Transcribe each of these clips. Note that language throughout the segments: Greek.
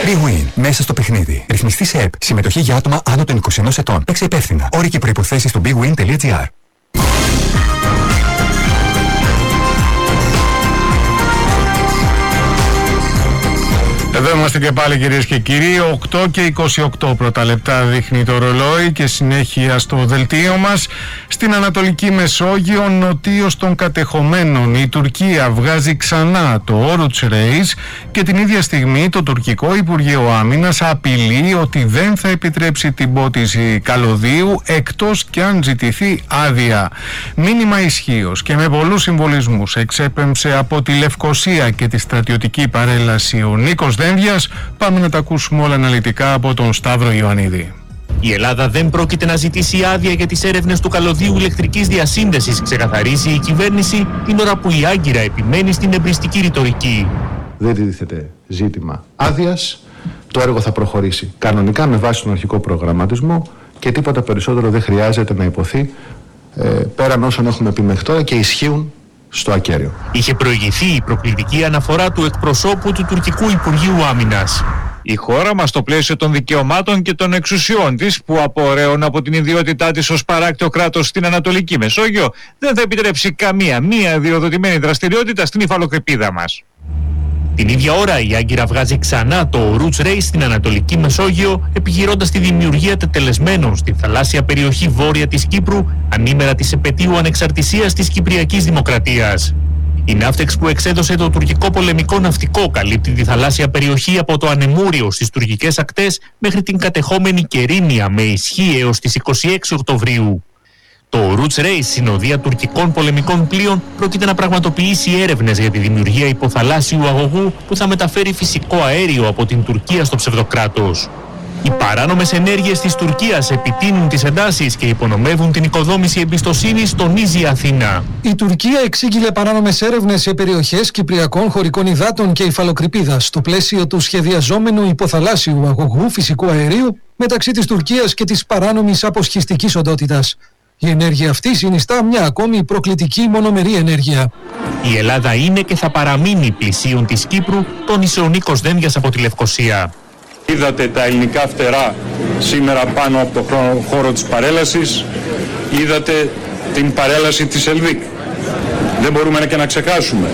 Big Win. Μέσα στο παιχνίδι. Ρυθμιστή σε ΕΠ. Συμμετοχή για άτομα άνω των 21 ετών. Παίξε υπεύθυνα. Όροι και προϋποθέσεις στο bigwin.gr. Εδώ είμαστε και πάλι, κυρίες και κύριοι. 8 και 28 πρώτα λεπτά δείχνει το ρολόι και συνέχεια στο δελτίο μας. Στην Ανατολική Μεσόγειο, νοτίως των κατεχομένων, η Τουρκία βγάζει ξανά το Oruç Reis και την ίδια στιγμή το τουρκικό Υπουργείο Άμυνας απειλεί ότι δεν θα επιτρέψει την πότιση καλωδίου εκτός και αν ζητηθεί άδεια. Μήνυμα ισχύος και με πολλούς συμβολισμούς εξέπεμψε από τη Λευκοσία και τη στρατιωτική παρέλαση ο Νίκος Δένδιας. Πάμε να τα ακούσουμε όλα αναλυτικά από τον Σταύρο Ιωαννίδη. Η Ελλάδα δεν πρόκειται να ζητήσει άδεια για τις έρευνες του καλωδίου ηλεκτρικής διασύνδεσης, ξεκαθαρίζει η κυβέρνηση, την ώρα που η Άγκυρα επιμένει στην εμπριστική ρητορική. Δεν τίθεται ζήτημα άδειας. Το έργο θα προχωρήσει κανονικά με βάση τον αρχικό προγραμματισμό και τίποτα περισσότερο δεν χρειάζεται να υποθεί πέραν όσων έχουμε πει μέχρι τώρα και ισχύουν στο ακέραιο. Είχε προηγηθεί η προκλητική αναφορά του εκπροσώπου του τουρκικού Υπουργείου Άμυνας. Η χώρα μας, στο πλαίσιο των δικαιωμάτων και των εξουσιών της, που απορρέουν από την ιδιότητά της ως παράκτιο κράτος στην Ανατολική Μεσόγειο, δεν θα επιτρέψει μία διοδοτημένη δραστηριότητα στην υφαλοκρηπίδα μας. Την ίδια ώρα η Άγκυρα βγάζει ξανά το Oruç Reis στην Ανατολική Μεσόγειο, επιχειρώντας τη δημιουργία τετελεσμένων στη θαλάσσια περιοχή βόρεια της Κύπρου, ανήμερα της επετείου ανεξαρτησίας της Κυπριακής Δημοκρατίας. Η ναύτεξ που εξέδωσε το τουρκικό πολεμικό ναυτικό καλύπτει τη θαλάσσια περιοχή από το Ανεμούριο στις τουρκικές ακτές μέχρι την κατεχόμενη Κερίνια με ισχύ έως τις 26 Οκτωβρίου. Το Oruç Reis, συνοδεία τουρκικών πολεμικών πλοίων, πρόκειται να πραγματοποιήσει έρευνες για τη δημιουργία υποθαλάσσιου αγωγού που θα μεταφέρει φυσικό αέριο από την Τουρκία στο ψευδοκράτος. Οι παράνομες ενέργειες της Τουρκίας επιτείνουν τις εντάσεις και υπονομεύουν την οικοδόμηση εμπιστοσύνης, τονίζει η Αθήνα. Η Τουρκία εξήγηλε παράνομες έρευνες σε περιοχές κυπριακών χωρικών υδάτων και υφαλοκρηπίδας στο πλαίσιο του σχεδιαζόμενου υποθαλάσσιου αγωγού φυσικού αερίου μεταξύ της Τουρκίας και της παράνομης αποσχιστικής οντότητας. Η ενέργεια αυτή συνιστά μια ακόμη προκλητική μονομερή ενέργεια. Η Ελλάδα είναι και θα παραμείνει πλησίον της Κύπρου, τόνισε ο Νίκος Δένδιας από τη Λευκοσία. Είδατε τα ελληνικά φτερά σήμερα πάνω από το χώρο της παρέλασης. Είδατε την παρέλαση της Ελβίκ. Δεν μπορούμε και να ξεχάσουμε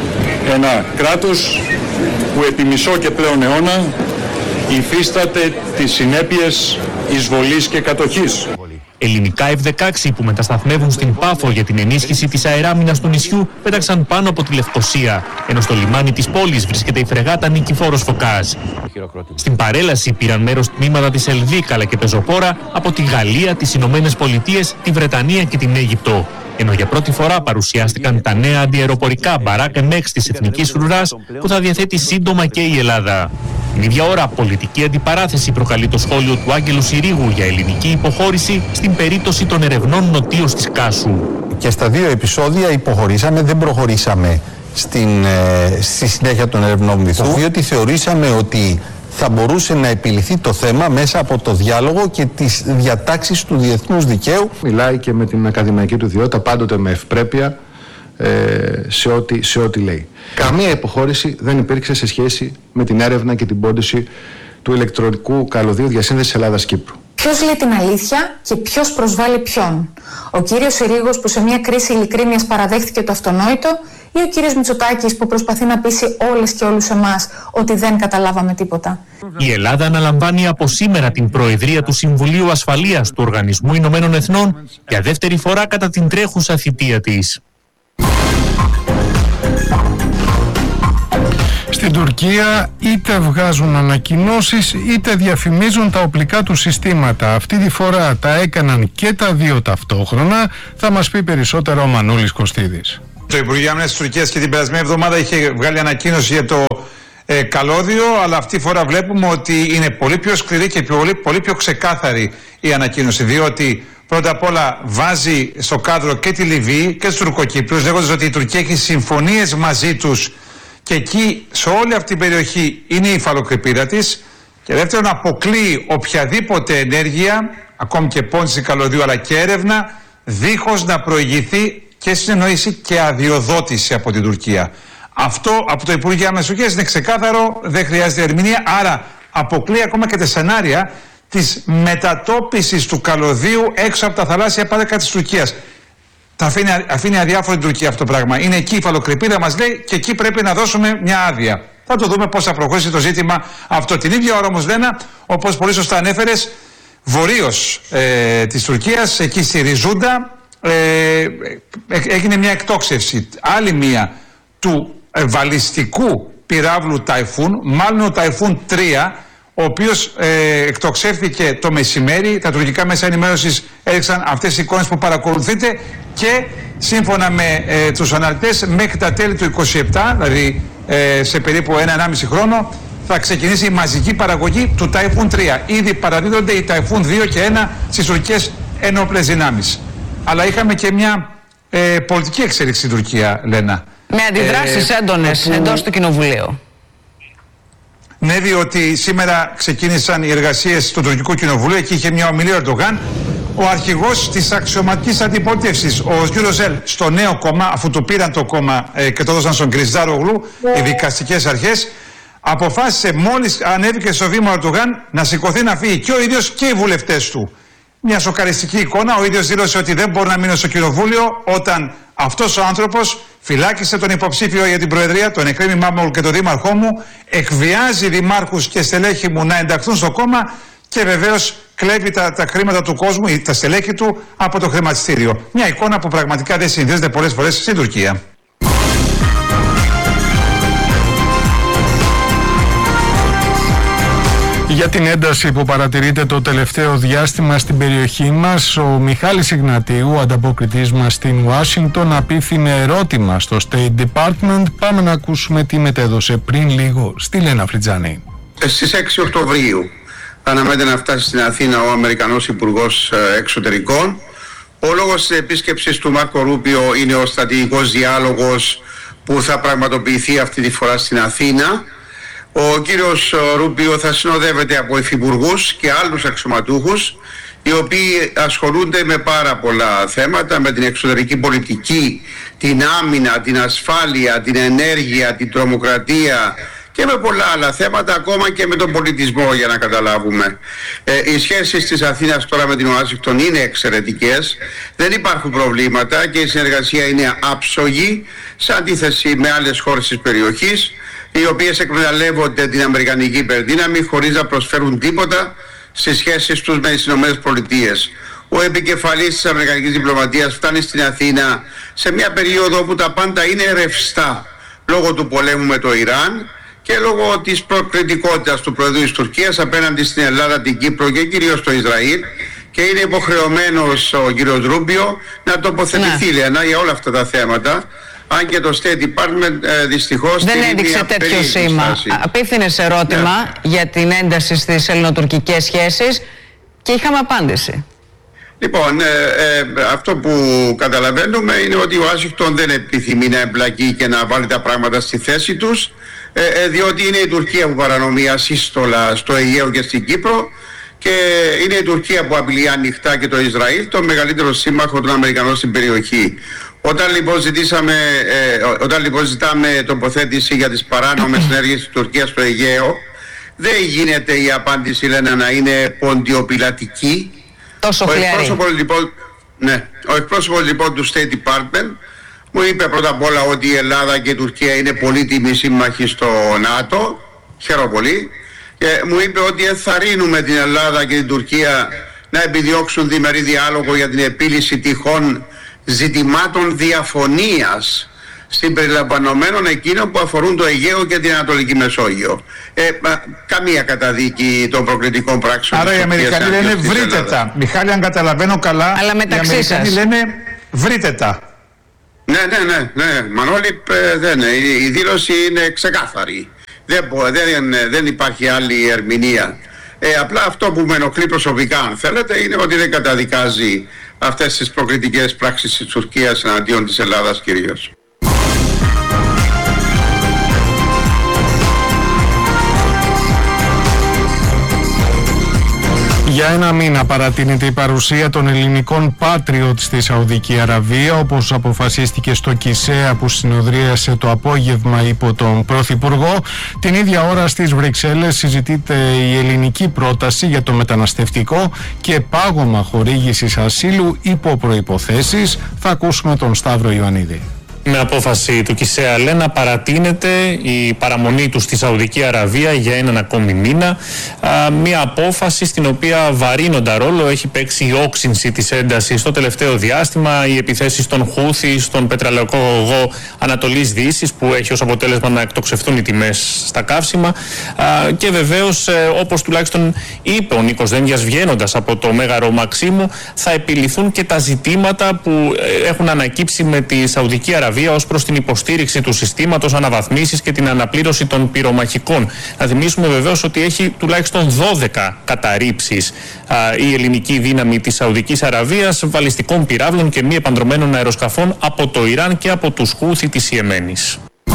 ένα κράτος που επί μισό και πλέον αιώνα υφίσταται τις συνέπειες εισβολής και κατοχής. Ελληνικά F-16 που μετασταθμεύουν στην Πάφο για την ενίσχυση της αεράμινας του νησιού πέταξαν πάνω από τη Λευκοσία, ενώ στο λιμάνι της πόλης βρίσκεται η φρεγάτα Νικηφόρος Φωκάς. Στην παρέλαση πήραν μέρος τμήματα της Ελβίκ αλλά και πεζοπόρα από τη Γαλλία, τις Ηνωμένες Πολιτείες, τη Βρετανία και την Αίγυπτο. Ενώ για πρώτη φορά παρουσιάστηκαν τα νέα αντιαεροπορικά Barak MX της Εθνικής Φρουράς που θα διαθέτει σύντομα και η Ελλάδα. Την ίδια ώρα, πολιτική αντιπαράθεση προκαλεί το σχόλιο του Άγγελου Συρίγου για ελληνική υποχώρηση στην περίπτωση των ερευνών νοτίως της Κάσου. Και στα δύο επεισόδια υποχωρήσαμε, δεν προχωρήσαμε στη συνέχεια των ερευνών βυθού, διότι θεωρήσαμε ότι θα μπορούσε να επιληθεί το θέμα μέσα από το διάλογο και τις διατάξεις του διεθνούς δικαίου. Μιλάει και με την ακαδημαϊκή του ιδιότητα, πάντοτε με ευπρέπεια σε ό,τι λέει. Καμία υποχώρηση δεν υπήρξε σε σχέση με την έρευνα και την πόντιση του ηλεκτρονικού καλωδίου διασύνδεσης Ελλάδας-Κύπρου. Ποιος λέει την αλήθεια και ποιος προσβάλλει ποιον? Ο κύριος Συρίγος που σε μια κρίση ειλικρίνειας παραδέχτηκε το αυτονόητο, ή ο κύριος Μητσοτάκης που προσπαθεί να πείσει όλες και όλους εμάς ότι δεν καταλάβαμε τίποτα? Η Ελλάδα αναλαμβάνει από σήμερα την Προεδρία του Συμβουλίου Ασφαλείας του Οργανισμού Ηνωμένων Εθνών για δεύτερη φορά κατά την τρέχουσα θητεία της. Στην Τουρκία είτε βγάζουν ανακοινώσεις είτε διαφημίζουν τα οπλικά του συστήματα. Αυτή τη φορά τα έκαναν και τα δύο ταυτόχρονα. Θα μας πει περισσότερο ο Μανούλης Κωστίδης. Το Υπουργείο Άμυνας της Τουρκίας και την περασμένη εβδομάδα είχε βγάλει ανακοίνωση για το καλώδιο, αλλά αυτή τη φορά βλέπουμε ότι είναι πολύ πιο σκληρή και πολύ πιο ξεκάθαρη η ανακοίνωση, διότι πρώτα απ' όλα βάζει στο κάδρο και τη Λιβύη και τους Τουρκοκύπριους, λέγοντας ότι η Τουρκία έχει συμφωνίες μαζί τους και εκεί σε όλη αυτή την περιοχή είναι η υφαλοκρηπίδα της, και δεύτερον αποκλείει οποιαδήποτε ενέργεια, ακόμη και πώντιση καλωδίου αλλά και έρευνα, δίχως να προηγηθεί και συνεννόηση και αδειοδότηση από την Τουρκία. Αυτό από το Υπουργείο Άμυνας της Τουρκίας είναι ξεκάθαρο, δεν χρειάζεται ερμηνεία, άρα αποκλεί ακόμα και τα σενάρια της μετατόπισης του καλωδίου έξω από τα θαλάσσια πάδικα της Τουρκίας. Τα αφήνει αδιάφορη την Τουρκία αυτό το πράγμα. Είναι εκεί η υφαλοκρηπίδα, μας λέει, και εκεί πρέπει να δώσουμε μια άδεια. Θα το δούμε πώς θα προχωρήσει το ζήτημα αυτό. Την ίδια ώρα όμως, Λένα, όπως πολύ σωστά ανέφερες, βορείως της Τουρκίας, εκεί στη Ριζούντα, έγινε μια εκτόξευση, άλλη μία, του βαλιστικού πυράβλου Ταϊφούν, μάλλον ο Ταϊφούν 3, ο οποίος εκτοξεύθηκε το μεσημέρι. Τα τουρκικά μέσα ενημέρωσης έδειξαν αυτές τις εικόνες που παρακολουθείτε, και σύμφωνα με τους αναλυτές, μέχρι τα τέλη του 27, δηλαδή σε περίπου 1,5 χρόνο, θα ξεκινήσει η μαζική παραγωγή του Ταϊφούν 3. Ήδη παραδίδονται οι Ταϊφούν 2 και 1 στις τουρκικές ενόπλες δυνάμεις. Αλλά είχαμε και μια πολιτική εξέλιξη στην Τουρκία, Λένα. Με αντιδράσεις έντονες εντός του Κοινοβουλίου. Ναι, διότι σήμερα ξεκίνησαν οι εργασίες του τουρκικού κοινοβουλίου. Εκεί είχε μια ομιλία ο Ερντογάν. Ο αρχηγός της αξιωματικής αντιπολίτευσης, ο Γκιουρεζέλ, στο νέο κόμμα, αφού του πήραν το κόμμα και το δώσαν στον Κριζάρογλου, οι δικαστικές αρχές, αποφάσισε μόλις ανέβηκε στο βήμα ο Ερντογάν να σηκωθεί να φύγει, και ο ίδιος και οι βουλευτές του. Μια σοκαριστική εικόνα. Ο ίδιος δήλωσε ότι δεν μπορεί να μείνει στο κοινοβούλιο όταν αυτός ο άνθρωπος φυλάκισε τον υποψήφιο για την Προεδρία, τον Εκρέμι Μάμολ, και τον δήμαρχό μου, εκβιάζει δημάρχους και στελέχη μου να ενταχθούν στο κόμμα, και βεβαίως κλέβει τα χρήματα του κόσμου ή τα στελέχη του από το χρηματιστήριο. Μια εικόνα που πραγματικά δεν συνδέεται πολλές φορές στην Τουρκία. Για την ένταση που παρατηρείται το τελευταίο διάστημα στην περιοχή μας, ο Μιχάλης Ιγνατίου, ανταποκριτής μας στην Ουάσιγκτον, απίφθινε ερώτημα στο State Department. Πάμε να ακούσουμε τι μετέδωσε πριν λίγο στη Λένα Φριτζάνη. Στις 6 Οκτωβρίου αναμένεται να φτάσει στην Αθήνα ο Αμερικανός Υπουργός Εξωτερικών. Ο λόγος της επίσκεψης του Μάρκο Ρούπιο είναι ο στρατηγικός διάλογος που θα πραγματοποιηθεί αυτή τη φορά στην Αθήνα. Ο κύριος Ρούπιο θα συνοδεύεται από υφυπουργούς και άλλους αξιωματούχους, οι οποίοι ασχολούνται με πάρα πολλά θέματα, με την εξωτερική πολιτική, την άμυνα, την ασφάλεια, την ενέργεια, την τρομοκρατία και με πολλά άλλα θέματα, ακόμα και με τον πολιτισμό, για να καταλάβουμε. Οι σχέσεις της Αθήνας τώρα με την Ουάσιγκτον είναι εξαιρετικές, δεν υπάρχουν προβλήματα και η συνεργασία είναι άψογη, σε αντίθεση με άλλες χώρες της περιοχής, οι οποίες εκμεταλλεύονται την αμερικανική υπερδύναμη χωρίς να προσφέρουν τίποτα στις σχέσεις τους με τις ΗΠΑ. Ο επικεφαλής της αμερικανικής διπλωματίας φτάνει στην Αθήνα σε μια περίοδο όπου τα πάντα είναι ρευστά, λόγω του πολέμου με το Ιράν και λόγω της προκριτικότητας του Προεδρού της Τουρκίας απέναντι στην Ελλάδα, την Κύπρο και κυρίως το Ισραήλ, και είναι υποχρεωμένος ο κύριος Ρούπιο να τοποθετηθεί, Λένα, για όλα αυτά τα θέματα. Αν και το State Department δυστυχώς δεν έδειξε τέτοιο σήμα. Απίφθινες ερώτημα για την ένταση στις ελληνοτουρκικές σχέσεις και είχαμε απάντηση. Λοιπόν, αυτό που καταλαβαίνουμε είναι ότι ο Ουάσιγκτον δεν επιθυμεί να εμπλακεί και να βάλει τα πράγματα στη θέση τους, διότι είναι η Τουρκία που παρανομεί ασύστολα στο Αιγαίο και στην Κύπρο, και είναι η Τουρκία που απειλεί ανοιχτά και το Ισραήλ, το μεγαλύτερο σύμμαχο των Αμερικανών στην περιοχή. Όταν λοιπόν ζητάμε τοποθέτηση για τις παράνομες ενέργειες της Τουρκίας στο Αιγαίο, δεν γίνεται η απάντηση, λένε, να είναι ποντιοπιλατική. Τόσο χλιαρή. Ο εκπρόσωπος λοιπόν του State Department μου είπε πρώτα απ' όλα ότι η Ελλάδα και η Τουρκία είναι πολύτιμοι σύμμαχοι στο ΝΑΤΟ. Χαίρομαι πολύ. Και μου είπε ότι ενθαρρύνουμε την Ελλάδα και την Τουρκία να επιδιώξουν διμερή διάλογο για την επίλυση τυχόν ζητημάτων διαφωνίας συμπεριλαμβανομένων εκείνων που αφορούν το Αιγαίο και την Ανατολική Μεσόγειο. Καμία καταδίκη των προκριτικών πράξεων. Άρα οι Αμερικανοί λένε βρείτε τα. Μιχάλη, αν καταλαβαίνω καλά, αλλά οι Αμερικανοί λένε βρείτε τα. Ναι, Μανώλη, η δήλωση είναι ξεκάθαρη. Δεν υπάρχει άλλη ερμηνεία. Απλά αυτό που με ενοχλεί προσωπικά, αν θέλετε, είναι ότι δεν καταδικάζει αυτές τις προκριτικές πράξεις της Τουρκίας εναντίον της Ελλάδας κυρίως. Για ένα μήνα παρατείνεται η παρουσία των ελληνικών Patriot στη Σαουδική Αραβία, όπως αποφασίστηκε στο Κισέα που συνοδρίασε το απόγευμα υπό τον Πρωθυπουργό. Την ίδια ώρα στις Βρυξέλλες συζητείται η ελληνική πρόταση για το μεταναστευτικό και πάγωμα χορήγησης ασύλου υπό προϋποθέσεις. Θα ακούσουμε τον Σταύρο Ιωαννίδη. Με απόφαση του Κισέα Λένα παρατείνεται η παραμονή του στη Σαουδική Αραβία για έναν ακόμη μήνα. Μια απόφαση στην οποία βαρύνοντα ρόλο έχει παίξει η όξυνση της έντασης στο τελευταίο διάστημα, οι επιθέσεις των Χούθι στον πετρελαϊκό Ανατολής Δύσης που έχει ως αποτέλεσμα να εκτοξευτούν οι τιμές στα καύσιμα και βεβαίως όπως τουλάχιστον είπε ο Νίκος Δένδιας βγαίνοντας από το Μέγαρο Μαξίμου, θα επιληθούν και τα ζητήματα που έχουν ανακύψει με τη Σαουδική Αραβία ως προς την υποστήριξη του συστήματος, αναβαθμίσεις και την αναπλήρωση των πυρομαχικών. Να θυμίσουμε βεβαίως ότι έχει τουλάχιστον 12 καταρρίψεις η ελληνική δύναμη της Σαουδικής Αραβίας βαλιστικών πυράβλων και μη επανδρομένων αεροσκαφών από το Ιράν και από τους Χούθι της Ιεμένης.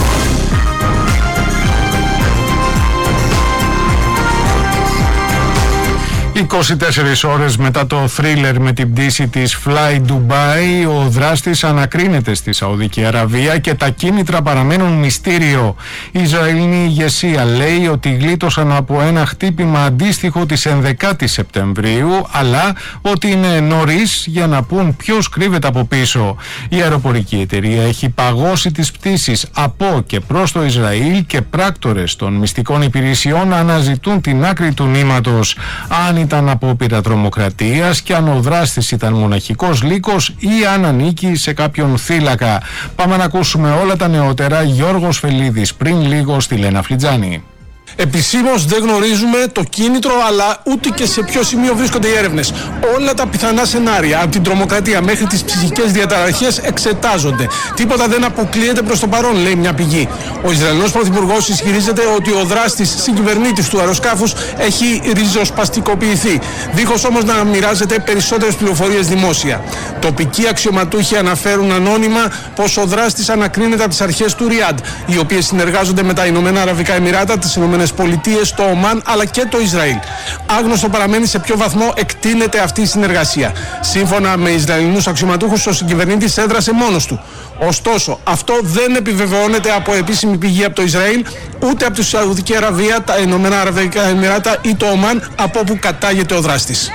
24 ώρες μετά το θρίλερ με την πτήση της Fly Dubai, ο δράστης ανακρίνεται στη Σαουδική Αραβία και τα κίνητρα παραμένουν μυστήριο. Η Ισραηλινή ηγεσία λέει ότι γλίτωσαν από ένα χτύπημα αντίστοιχο της 11ης Σεπτεμβρίου, αλλά ότι είναι νωρίς για να πούν ποιος κρύβεται από πίσω. Η αεροπορική εταιρεία έχει παγώσει τις πτήσεις από και προς το Ισραήλ και πράκτορες των μυστικών υπηρεσιών αναζητούν την άκρη του νήματος. Αν ήταν απόπειρα τρομοκρατίας και αν ο δράστης ήταν μοναχικός λύκος ή αν ανήκει σε κάποιον θύλακα. Πάμε να ακούσουμε όλα τα νεότερα. Γιώργος Φελίδης πριν λίγο στη Λένα Φλιτζάνη. Επισήμως δεν γνωρίζουμε το κίνητρο, αλλά ούτε και σε ποιο σημείο βρίσκονται οι έρευνες. Όλα τα πιθανά σενάρια, από την τρομοκρατία μέχρι τις ψυχικές διαταραχές, εξετάζονται. Τίποτα δεν αποκλείεται προς το παρόν, λέει μια πηγή. Ο Ισραηλινός Πρωθυπουργός ισχυρίζεται ότι ο δράστης συγκυβερνήτης του αεροσκάφους έχει ριζοσπαστικοποιηθεί, δίχως όμως να μοιράζεται περισσότερες πληροφορίες δημόσια. Τοπικοί αξιωματούχοι αναφέρουν ανώνυμα πως ο δράστης ανακρίνεται από τις αρχές του Ριάντ, οι οποίες συνεργάζονται με τα Ηνωμένα Αραβικά Εμιράτα, τις Ηνωμένες Πολιτείες, το Ομάν αλλά και το Ισραήλ. Άγνωστο παραμένει σε ποιο βαθμό εκτείνεται αυτή η συνεργασία. Σύμφωνα με Ισραηλινούς αξιωματούχους, ο συγκυβερνήτης έδρασε μόνος του. Ωστόσο, αυτό δεν επιβεβαιώνεται από επίσημη πηγή από το Ισραήλ, ούτε από τη Σαουδική Αραβία, τα Ηνωμένα Αραβικά Εμιράτα ή το Ομάν, από όπου κατάγεται ο δράστης.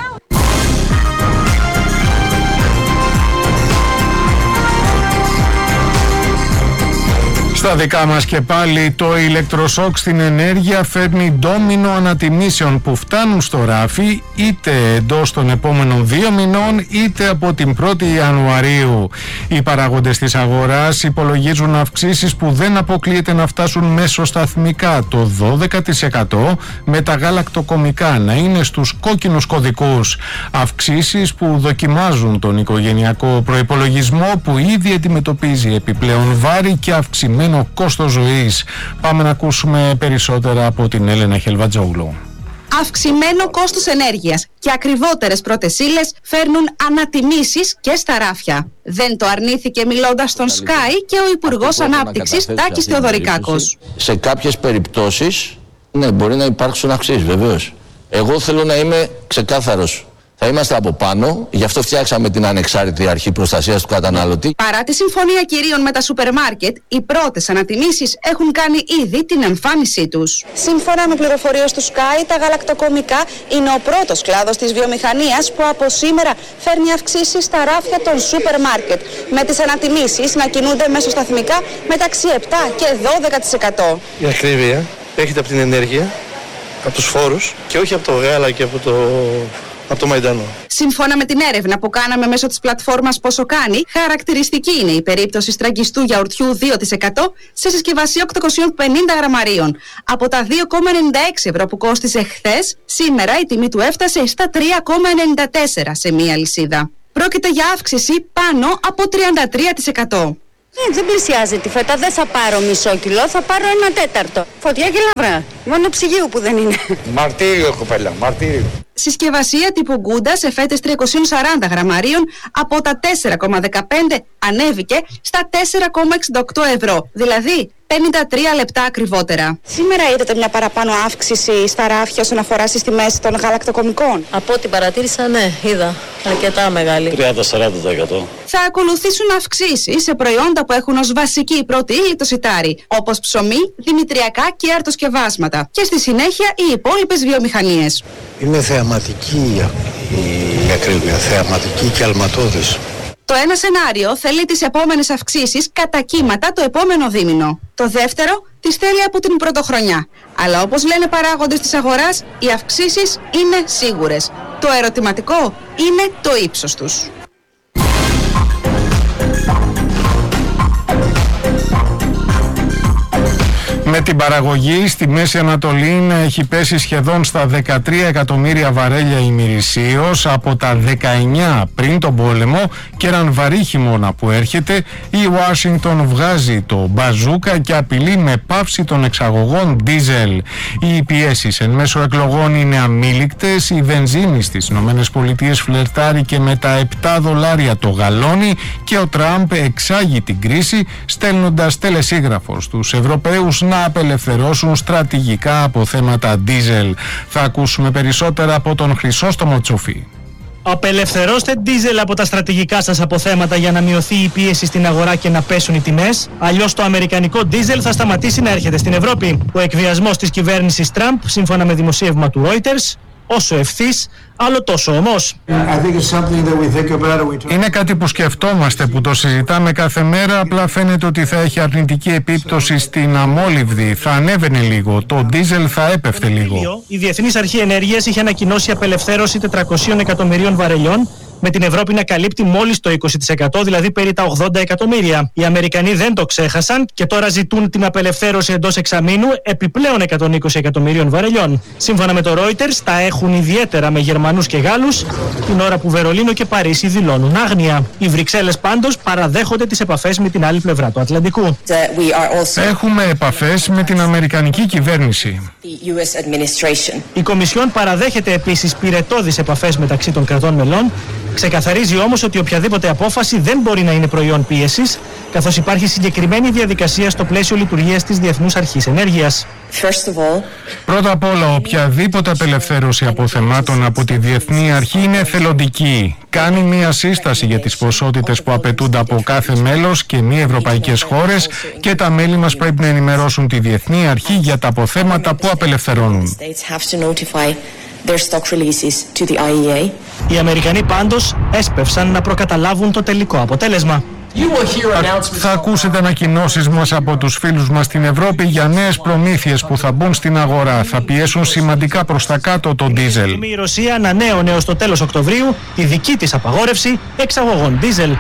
Στα δικά μας και πάλι, το ηλεκτροσόκ στην ενέργεια φέρνει ντόμινο ανατιμήσεων που φτάνουν στο ράφι είτε εντός των επόμενων 2 μηνών είτε από την 1η Ιανουαρίου. Οι παράγοντες της αγοράς υπολογίζουν αυξήσεις που δεν αποκλείεται να φτάσουν μεσοσταθμικά το 12%, με τα γαλακτοκομικά να είναι στους κόκκινους κωδικούς. Αυξήσεις που δοκιμάζουν τον οικογενειακό προϋπολογισμό που ήδη αντιμετωπίζει επιπλέον βάρη και αυξημένο κόστος ζωής. Πάμε να ακούσουμε περισσότερα από την Έλενα Χελβατζόγλου. Αυξημένο κόστος ενέργειας και ακριβότερες πρώτες ύλες φέρνουν ανατιμήσεις και στα ράφια. Δεν το αρνήθηκε μιλώντας στον Sky και ο Υπουργός Ανάπτυξης Τάκης Θεοδωρικάκος. Σε κάποιες περιπτώσεις, ναι, μπορεί να υπάρξουν αυξήσεις, βεβαίως. Εγώ θέλω να είμαι ξεκάθαρος. Θα είμαστε από πάνω, γι' αυτό φτιάξαμε την ανεξάρτητη αρχή προστασίας του καταναλωτή. Παρά τη συμφωνία κυρίων με τα σούπερ μάρκετ, οι πρώτες ανατιμήσεις έχουν κάνει ήδη την εμφάνισή τους. Σύμφωνα με πληροφορίες του Sky, τα γαλακτοκομικά είναι ο πρώτος κλάδος της βιομηχανίας που από σήμερα φέρνει αυξήσεις στα ράφια των σούπερ μάρκετ, με τις ανατιμήσεις να κινούνται μεσοσταθμικά μεταξύ 7 και 12%. Η ακρίβεια έρχεται από την ενέργεια, από τους φόρους και όχι από το γάλα και από το Μαϊντανό. Σύμφωνα με την έρευνα που κάναμε μέσω της πλατφόρμας Πόσο Κάνει, χαρακτηριστική είναι η περίπτωση στραγγιστού γιαουρτιού 2% σε συσκευασία 850 γραμμαρίων. Από τα 2,96 ευρώ που κόστιζε χθες, σήμερα η τιμή του έφτασε στα 3,94 σε μία αλυσίδα. Πρόκειται για αύξηση πάνω από 33%. Δεν πλησιάζει τη φέτα, δεν θα πάρω μισό κιλό, θα πάρω 1/4. Φωτιά και λαβρά. Μόνο ψυγείου που δεν είναι. Μαρτύριο, κοπέλα, μαρτύριο. Συσκευασία τύπου Γκούντα σε φέτες 340 γραμμαρίων από τα 4,15 ανέβηκε στα 4,68 ευρώ, δηλαδή 53 λεπτά ακριβότερα. Σήμερα είδατε μια παραπάνω αύξηση στα ράφια όσον αφορά στις τιμές των γαλακτοκομικών? Από ό,τι παρατήρησα, ναι, είδα. Αρκετά μεγάλη. 30-40%. Θα ακολουθήσουν αυξήσεις σε προϊόντα που έχουν ως βασική πρώτη ύλη το σιτάρι, όπως ψωμί, δημητριακά και αρτοσκευάσματα. Και στη συνέχεια οι υπόλοιπες βιομηχανίες. Είναι θεαματική η ακρίβεια, θεαματική και αλματώδης. Το ένα σενάριο θέλει τις επόμενες αυξήσεις κατά κύματα το επόμενο δίμηνο. Το δεύτερο τις θέλει από την πρωτοχρονιά. Αλλά όπως λένε παράγοντες της αγοράς, οι αυξήσεις είναι σίγουρες. Το ερωτηματικό είναι το ύψος τους. Με την παραγωγή στη Μέση Ανατολή να έχει πέσει σχεδόν στα 13 εκατομμύρια βαρέλια ημερησίως από τα 19 πριν τον πόλεμο και έναν βαρύ χειμώνα που έρχεται, η Ουάσιγκτον βγάζει το μπαζούκα και απειλεί με πάυση των εξαγωγών ντίζελ. Οι πιέσεις εν μέσω εκλογών είναι αμήλικτες, η βενζίνη στις ΗΠΑ φλερτάρει και με τα $7 το γαλόνι και ο Τραμπ εξάγει την κρίση στέλνοντας τελεσίγραφο στους Ευρωπαίους να απελευθερώσουν στρατηγικά αποθέματα ντίζελ. Θα ακούσουμε περισσότερα από τον Χρυσόστομο Τσοφή. Απελευθερώστε ντίζελ από τα στρατηγικά σας αποθέματα για να μειωθεί η πίεση στην αγορά και να πέσουν οι τιμές. Αλλιώς το αμερικανικό ντίζελ θα σταματήσει να έρχεται στην Ευρώπη. Ο εκβιασμός της κυβέρνησης Τραμπ, σύμφωνα με δημοσίευμα του Reuters, όσο ευθύς, άλλο τόσο όμως. Είναι κάτι που σκεφτόμαστε, που το συζητάμε κάθε μέρα, απλά φαίνεται ότι θα έχει αρνητική επίπτωση στην αμόλυβδη. Θα ανέβαινε λίγο, το ντίζελ θα έπεφτε λίγο. Η Διεθνής Αρχή Ενέργειας είχε ανακοινώσει απελευθέρωση 400 εκατομμυρίων βαρελιών, με την Ευρώπη να καλύπτει μόλις το 20%, δηλαδή περί τα 80 εκατομμύρια. Οι Αμερικανοί δεν το ξέχασαν και τώρα ζητούν την απελευθέρωση εντός εξαμήνου επιπλέον 120 εκατομμυρίων βαρελιών. Σύμφωνα με το Reuters, τα έχουν ιδιαίτερα με Γερμανούς και Γάλλους, την ώρα που Βερολίνο και Παρίσι δηλώνουν άγνοια. Οι Βρυξέλλες πάντως παραδέχονται τις επαφές με την άλλη πλευρά του Ατλαντικού. Έχουμε επαφές με την Αμερικανική κυβέρνηση. Η Κομισιόν παραδέχεται επίσης πυρετώδεις επαφές μεταξύ των κρατών μελών. Ξεκαθαρίζει όμως ότι οποιαδήποτε απόφαση δεν μπορεί να είναι προϊόν πίεσης, καθώς υπάρχει συγκεκριμένη διαδικασία στο πλαίσιο λειτουργίας της Διεθνούς Αρχής Ενέργειας. Πρώτα απ' όλα, οποιαδήποτε απελευθέρωση αποθεμάτων από τη Διεθνή Αρχή είναι εθελοντική. Κάνει μία σύσταση για τις ποσότητες που απαιτούνται από κάθε μέλος και μη ευρωπαϊκές χώρες και τα μέλη μας πρέπει να ενημερώσουν τη Διεθνή Αρχή για τα αποθέματα που απελευθερώνουν. Οι Αμερικανοί πάντως έσπευσαν να προκαταλάβουν το τελικό αποτέλεσμα. Θα ακούσετε ανακοινώσεις μας από τους φίλους μας στην Ευρώπη για νέες προμήθειες που θα μπουν στην αγορά. Θα πιέσουν σημαντικά προς τα κάτω το ντίζελ. Η Ρωσία ανανέωνε ως το τέλος Οκτωβρίου τη δική της απαγόρευση εξαγωγών ντίζελ.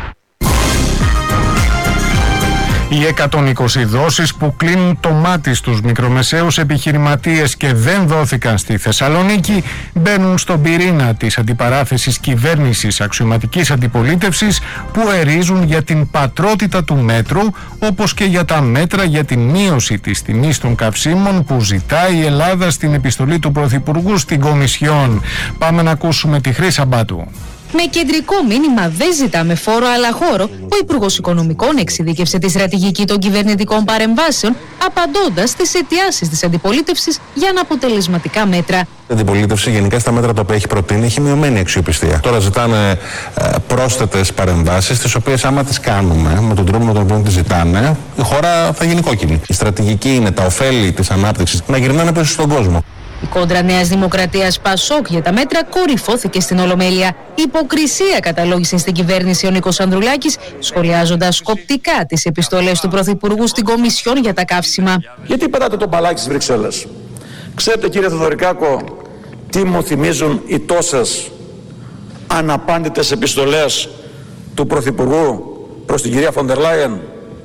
Οι 120 δόσεις που κλείνουν το μάτι στους μικρομεσαίους επιχειρηματίες και δεν δόθηκαν στη Θεσσαλονίκη μπαίνουν στον πυρήνα της αντιπαράθεσης κυβέρνησης αξιωματικής αντιπολίτευσης που ερίζουν για την πατρότητα του μέτρου, όπως και για τα μέτρα για την μείωση της τιμής των καυσίμων που ζητάει η Ελλάδα στην επιστολή του Πρωθυπουργού στην Κομισιόν. Πάμε να ακούσουμε τη Χρύσα Μπάτου. Με κεντρικό μήνυμα δεν ζητάμε φόρο αλλά χώρο, ο Υπουργός Οικονομικών εξειδίκευσε τη στρατηγική των κυβερνητικών παρεμβάσεων, απαντώντας στις αιτιάσεις της αντιπολίτευσης για αναποτελεσματικά μέτρα. Η αντιπολίτευση γενικά στα μέτρα τα οποία έχει προτείνει έχει μειωμένη αξιοπιστία. Τώρα ζητάνε πρόσθετες παρεμβάσεις, τις οποίες άμα τις κάνουμε με τον τρόπο με τον οποίο τις ζητάνε, η χώρα θα γίνει κόκκινη. Η στρατηγική είναι τα ωφέλη της ανάπτυξης να γυρνάνε πίσω στον κόσμο. Η κόντρα Νέας Δημοκρατίας Πασόκ για τα μέτρα κορυφώθηκε στην Ολομέλεια. Υποκρισία καταλόγησε στην κυβέρνηση ο Νίκος Ανδρουλάκης, σχολιάζοντας σκοπτικά τις επιστολές του Πρωθυπουργού στην Κομισιόν για τα καύσιμα. Γιατί πετάτε το μπαλάκι στις Βρυξέλλες? Ξέρετε, κύριε Θεοδωρικάκο, τι μου θυμίζουν οι τόσες αναπάντητες επιστολές του Πρωθυπουργού προς την κυρία Φοντερ Λάιεν?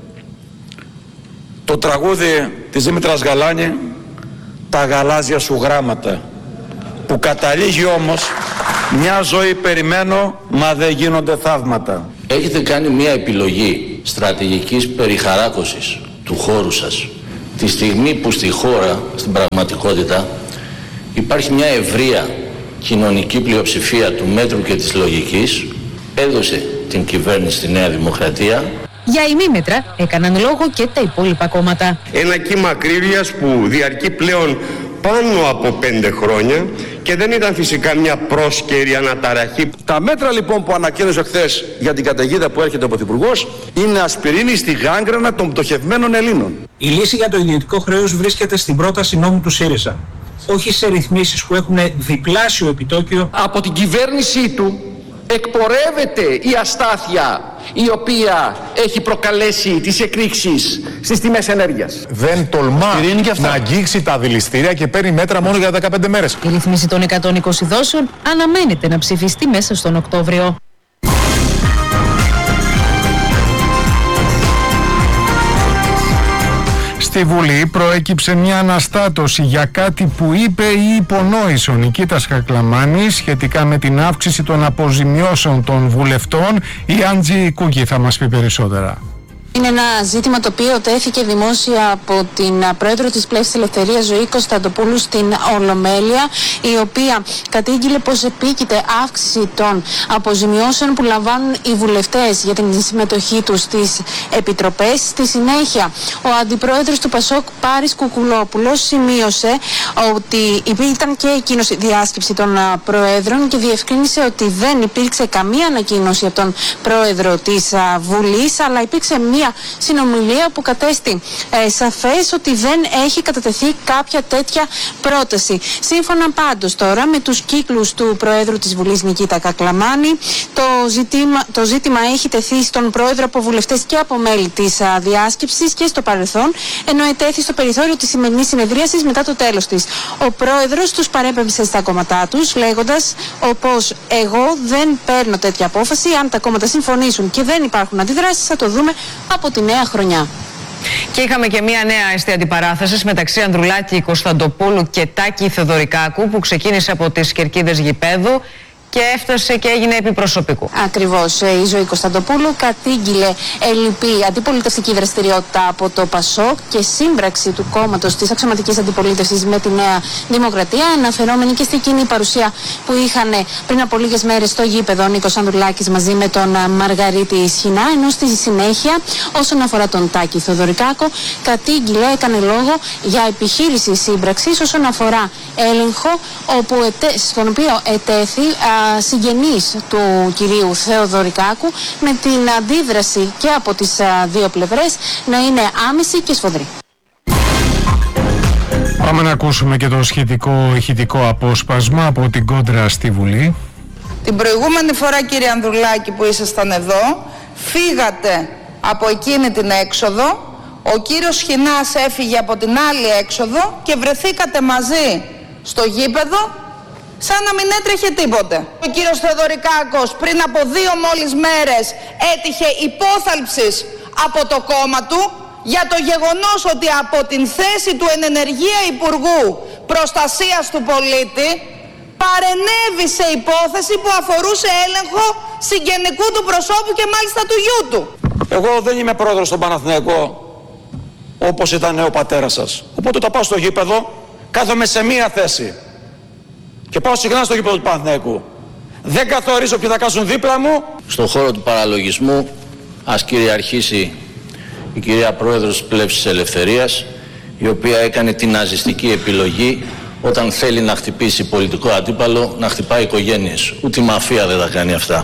Το τραγούδι της Δήμητρας Γαλάνη, τα γαλάζια σου γράμματα, που καταλήγει όμως μια ζωή περιμένω μα δεν γίνονται θαύματα. Έχετε κάνει μια επιλογή στρατηγικής περιχαράκωσης του χώρου σας τη στιγμή που στη χώρα, στην πραγματικότητα, υπάρχει μια ευρεία κοινωνική πλειοψηφία του μέτρου και της λογικής, έδωσε την κυβέρνηση στη Νέα Δημοκρατία. Για ημίμετρα έκαναν λόγο και τα υπόλοιπα κόμματα. Ένα κύμα ακρίβειας που διαρκεί πλέον πάνω από 5 χρόνια και δεν ήταν φυσικά μια πρόσκαιρη αναταραχή. Τα μέτρα λοιπόν που ανακοίνωσε χθες για την καταιγίδα που έρχεται ο Πρωθυπουργός είναι ασπιρίνη στη γάγκρανα των πτωχευμένων Ελλήνων. Η λύση για το ιδιωτικό χρέος βρίσκεται στην πρόταση νόμου του ΣΥΡΙΖΑ. Όχι σε ρυθμίσεις που έχουν διπλάσιο επιτόκιο. Από την κυβέρνησή του εκπορεύεται η αστάθεια η οποία έχει προκαλέσει τις εκρήξεις στις τιμές ενέργειας. Δεν τολμά να αγγίξει τα δηληστήρια και παίρνει μέτρα μόνο για 15 μέρες. Η ρύθμιση των 120 δόσεων αναμένεται να ψηφιστεί μέσα στον Οκτώβριο. Στη Βουλή προέκυψε μια αναστάτωση για κάτι που είπε ή υπονόησε ο Νικήτας Κακλαμάνης σχετικά με την αύξηση των αποζημιώσεων των βουλευτών. Η Άντζη Κούκη θα μας πει περισσότερα. Είναι ένα ζήτημα το οποίο τέθηκε δημόσια από την πρόεδρο της Πλεύσης Ελευθερίας Ζωή Κωνσταντοπούλου στην Ολομέλεια, η οποία κατήγγειλε πως επίκειται αύξηση των αποζημιώσεων που λαμβάνουν οι βουλευτές για την συμμετοχή τους στις επιτροπές. Στη συνέχεια, ο αντιπρόεδρος του ΠΑΣΟΚ Πάρης Κουκουλόπουλος σημείωσε ότι ήταν και εκείνος η διάσκεψη των προέδρων και διευκρίνησε ότι δεν υπήρξε καμία ανακοίνωση από τον πρόεδρο της Βουλής, αλλά υπήρξε μία συνομιλία που κατέστη σαφές ότι δεν έχει κατατεθεί κάποια τέτοια πρόταση. Σύμφωνα πάντως τώρα με τους κύκλους του Προέδρου της Βουλής Νικήτα Κακλαμάνη, το ζήτημα έχει τεθεί στον Πρόεδρο από βουλευτές και από μέλη της διάσκεψης και στο παρελθόν, ενώ ετέθη στο περιθώριο της σημερινής συνεδρίασης μετά το τέλος της. Ο Πρόεδρος τους παρέπεμψε στα κόμματά τους, λέγοντας πως εγώ δεν παίρνω τέτοια απόφαση, αν τα κόμματα συμφωνήσουν και δεν υπάρχουν αντιδράσεις θα το δούμε από τη νέα χρονιά. Και είχαμε και μια νέα αίσθη αντιπαράθεση μεταξύ Ανδρουλάκη Κωνσταντοπούλου και Τάκη Θεοδωρικάκου που ξεκίνησε από τις κερκίδες γηπέδου και έφτασε και έγινε επί προσωπικού. Ακριβώς. Η Ζωή Κωνσταντοπούλου κατήγγειλε ελλειπή αντιπολιτευτική δραστηριότητα από το ΠΑΣΟΚ και σύμπραξη του κόμματος της αξιωματικής αντιπολίτευσης με τη Νέα Δημοκρατία, αναφερόμενη και στην κοινή παρουσία που είχαν πριν από λίγες μέρες στο γήπεδο ο Νίκος Ανδρουλάκης μαζί με τον Μαργαρίτη Σχοινά, ενώ στη συνέχεια, όσον αφορά τον Τάκη Θεοδωρικάκο, κατήγγειλε, έκανε λόγο για επιχείρηση σύμπραξης όσον αφορά έλεγχο, στον οποίο ετέθη συγγενείς του κυρίου Θεοδωρικάκου, με την αντίδραση και από τις δύο πλευρές να είναι άμεση και σφοδρή. Πάμε να ακούσουμε και το σχετικό ηχητικό απόσπασμα από την κόντρα στη Βουλή. Την προηγούμενη φορά, κύριε Ανδρουλάκη, που ήσασταν εδώ, φύγατε από εκείνη την έξοδο, ο κύριος Σχοινάς έφυγε από την άλλη έξοδο και βρεθήκατε μαζί στο γήπεδο σαν να μην έτρεχε τίποτε. Ο κύριος Θεοδωρικάκος πριν από 2 μόλις μέρες έτυχε υπόθαλψης από το κόμμα του για το γεγονός ότι από την θέση του εν ενεργεία Υπουργού Προστασίας του Πολίτη παρενέβη σε υπόθεση που αφορούσε έλεγχο συγγενικού του προσώπου και μάλιστα του γιού του. Εγώ δεν είμαι πρόεδρος στον Παναθηναϊκό όπως ήταν ο πατέρας σας. Οπότε το πάω στο γήπεδο, κάθομαι σε μία θέση και πάω συχνά στο γήπεδο του Παναθηναϊκού. Δεν καθορίζω ποιοι θα κάτσουν δίπλα μου. Στον χώρο του παραλογισμού ας κυριαρχήσει η κυρία Πρόεδρος της Πλεύσης Ελευθερίας, η οποία έκανε την ναζιστική επιλογή όταν θέλει να χτυπήσει πολιτικό αντίπαλο, να χτυπάει οικογένειες. Ούτε η μαφία δεν τα κάνει αυτά.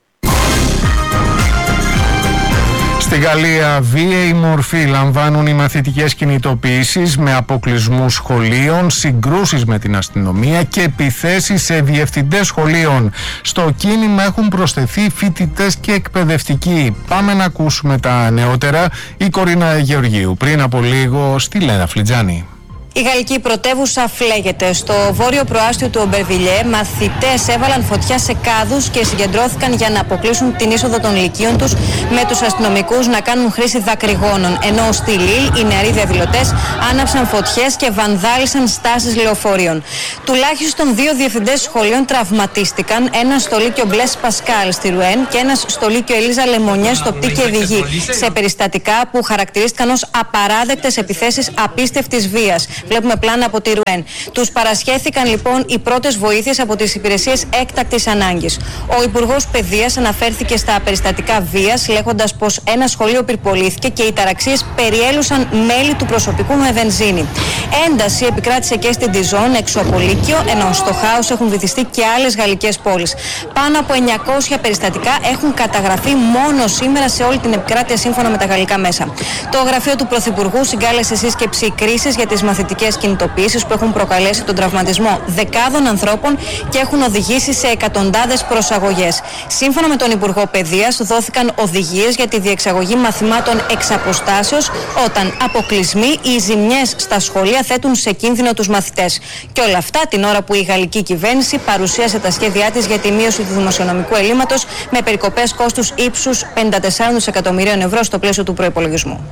Στη Γαλλία βίαιη μορφή λαμβάνουν οι μαθητικές κινητοποιήσεις με αποκλεισμούς σχολείων, συγκρούσεις με την αστυνομία και επιθέσεις σε διευθυντές σχολείων. Στο κίνημα έχουν προσθεθεί φοιτητές και εκπαιδευτικοί. Πάμε να ακούσουμε τα νεότερα. Η Κορίνα Γεωργίου πριν από λίγο στη Λένα Φλιτζάνη. Η γαλλική πρωτεύουσα φλέγεται. Στο βόρειο προάστιο του Ομπερβιλιέ, μαθητές έβαλαν φωτιά σε κάδους και συγκεντρώθηκαν για να αποκλείσουν την είσοδο των λυκείων τους, με τους αστυνομικούς να κάνουν χρήση δακρυγόνων. Ενώ στη Λίλ οι νεαροί διαδηλωτές άναψαν φωτιές και βανδάλισαν στάσεις λεωφορείων. Τουλάχιστον 2 διευθυντές σχολείων τραυματίστηκαν, ένας στο Λύκειο Μπλες Πασκάλ στη Ρουέν και ένας στο Λύκειο Ελίζα Λεμονιέ στο Πτή και Βιγή, σε περιστατικά που χαρακτηρίστηκαν ως απαράδεκτες επιθέσεις απίστευτης βίας. Βλέπουμε πλάνα από τη Ρουέν. Τους παρασχέθηκαν λοιπόν οι πρώτες βοήθειες από τις υπηρεσίες έκτακτης ανάγκης. Ο Υπουργός Παιδείας αναφέρθηκε στα περιστατικά βίας, λέγοντας πως ένα σχολείο πυρπολήθηκε και οι ταραξίες περιέλουσαν μέλη του προσωπικού με βενζίνη. Ένταση επικράτησε και στην Ντιζόν, έξω από Λύκειο, ενώ στο χάος έχουν βυθιστεί και άλλες γαλλικές πόλεις. Πάνω από 900 περιστατικά έχουν καταγραφεί μόνο σήμερα σε όλη την επικράτεια, σύμφωνα με τα γαλλικά μέσα. Το γραφείο του Πρωθυπουργού συγκάλεσε σύσκεψη κρίσης για τις μαθητικές κινητοποιήσεις που έχουν προκαλέσει τον τραυματισμό δεκάδων ανθρώπων και έχουν οδηγήσει σε εκατοντάδες προσαγωγές. Σύμφωνα με τον Υπουργό Παιδείας, δόθηκαν οδηγίες για τη διεξαγωγή μαθημάτων εξ αποστάσεως όταν αποκλεισμοί ή ζημιές στα σχολεία θέτουν σε κίνδυνο τους μαθητές. Και όλα αυτά την ώρα που η γαλλική κυβέρνηση παρουσίασε τα σχέδιά της για τη μείωση του δημοσιονομικού ελλείμματος με περικοπές κόστους ύψους 54 δισεκατομμυρίων ευρώ στο πλαίσιο του προϋπολογισμού.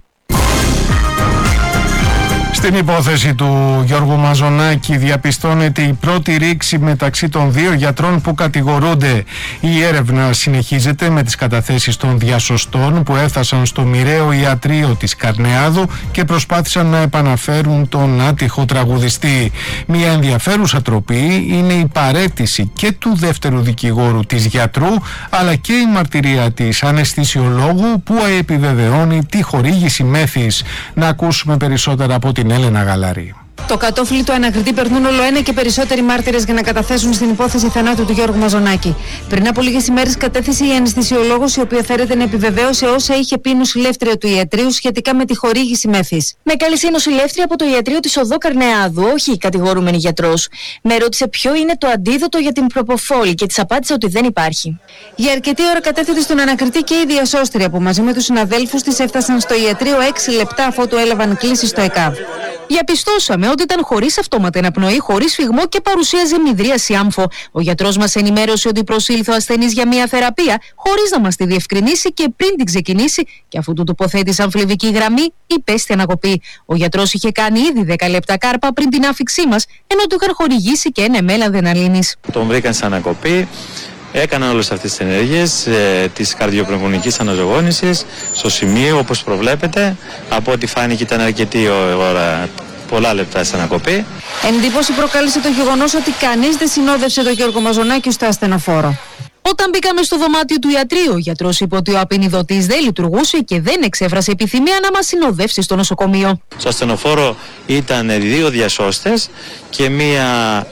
Στην υπόθεση του Γιώργου Μαζονάκη διαπιστώνεται η πρώτη ρήξη μεταξύ των δύο γιατρών που κατηγορούνται. Η έρευνα συνεχίζεται με τις καταθέσεις των διασωστών που έφτασαν στο μοιραίο ιατρείο της Καρνεάδου και προσπάθησαν να επαναφέρουν τον άτυχο τραγουδιστή. Μια ενδιαφέρουσα τροπή είναι η παραίτηση και του δεύτερου δικηγόρου της γιατρού, αλλά και η μαρτυρία της αναισθησιολόγου που επιβεβαιώνει τη χορήγηση μέθης. Να ακούσουμε περισσότερα από την Έλενα Γαλαρή. Το κατόφλι του ανακριτή περνούν όλο ένα και περισσότεροι μάρτυρες για να καταθέσουν στην υπόθεση θανάτου του Γιώργου Μαζονάκη. Πριν από λίγες ημέρες κατέθεσε η αναισθησιολόγος, η οποία φέρεται να επιβεβαίωσε όσα είχε πει η νοσηλεύτρια του ιατρείου σχετικά με τη χορήγηση μέθης. Με κάλεσε η νοσηλεύτρια από το ιατρείο της Οδό Καρνεάδου, όχι η κατηγορούμενη γιατρός. Με ρώτησε ποιο είναι το αντίδοτο για την προποφόλη και της απάντησε ότι δεν υπάρχει. Για αρκετή ώρα κατέθεται στον ανακριτή και η διασώστρια που μαζί με τους συναδέλφους της έφτασαν στο ιατρείο 6 λεπτά αφότου έλαβαν κλήση στο ΕΚΑΒ. Διαπιστώσαμε ότι ήταν χωρίς αυτόματη αναπνοή, χωρίς φυγμό και παρουσίαζε μυδρίαση άμφο. Ο γιατρός μας ενημέρωσε ότι προσήλθε ο ασθενής για μια θεραπεία, χωρίς να μας τη διευκρινίσει και πριν την ξεκινήσει, και αφού του τοποθέτησαν φλεβική γραμμή, υπέστη ανακοπή. Ο γιατρός είχε κάνει ήδη 10 λεπτά κάρπα πριν την άφηξή μας, ενώ του είχαν χορηγήσει και ένα εμέλ αδεναλίνης. Τον βρήκαν σε ανακοπή. Έκαναν όλες αυτές τις ενέργειες της καρδιοπνευμονικής αναζωογόνησης στο σημείο όπως προβλέπετε. Από ό,τι φάνηκε ήταν αρκετή ώρα, πολλά λεπτά στην ανακοπή. Εντύπωση προκάλεσε το γεγονός ότι κανείς δεν συνόδευσε τον Γιώργο Μαζονάκη στο ασθενοφόρο. Όταν μπήκαμε στο δωμάτιο του ιατρείου, ο γιατρός είπε ότι ο απεινιδωτής δεν λειτουργούσε και δεν εξέφρασε επιθυμία να μας συνοδεύσει στο νοσοκομείο. Στο ασθενοφόρο ήταν 2 διασώστες και μία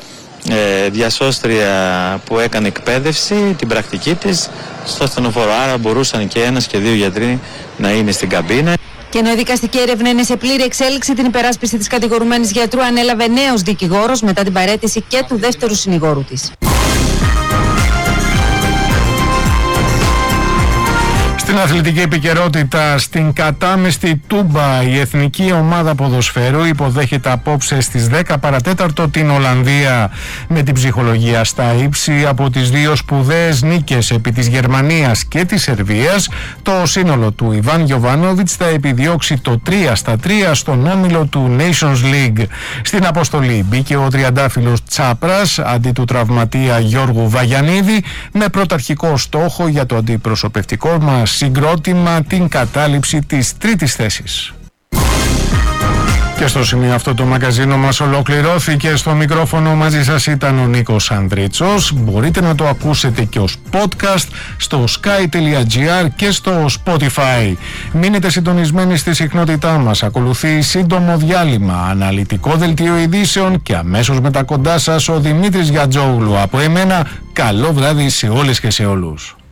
διασώστρια που έκανε εκπαίδευση, την πρακτική της, στο ασθενοφόρο. Άρα μπορούσαν και ένας και 2 γιατροί να είναι στην καμπίνα. Και ενώ η δικαστική έρευνα είναι σε πλήρη εξέλιξη, την υπεράσπιση της κατηγορουμένης γιατρού ανέλαβε νέος δικηγόρος μετά την παραίτηση και του δεύτερου συνηγόρου της. Στην αθλητική επικαιρότητα, στην κατάμεστη Τούμπα, η εθνική ομάδα ποδοσφαίρου υποδέχεται απόψε στις 10 παρατέταρτο την Ολλανδία. Με την ψυχολογία στα ύψη από τις 2 σπουδαίες νίκες επί της Γερμανίας και της Σερβίας, το σύνολο του Ιβάν Γιοβάνοβιτς θα επιδιώξει το 3-3 στον όμιλο του Nations League. Στην αποστολή μπήκε ο τριαντάφυλλος Τσάπρας αντί του τραυματία Γιώργου Βαγιανίδη, με πρωταρχικό στόχο για το αντιπροσωπευτικό μας συγκρότημα την κατάληψη της 3ης θέσης. Και στο σημείο αυτό το μαγκαζίνο μας ολοκληρώθηκε. Στο μικρόφωνο μαζί σας ήταν ο Νίκος Ανδρίτσος. Μπορείτε να το ακούσετε και ως podcast στο sky.gr και στο Spotify. Μείνετε συντονισμένοι στη συχνότητά μας. Ακολουθεί σύντομο διάλειμμα, αναλυτικό δελτίο ειδήσεων και αμέσως μετά κοντά σας ο Δημήτρης Γιατζόγλου. Από εμένα, καλό βράδυ σε όλες και σε όλους.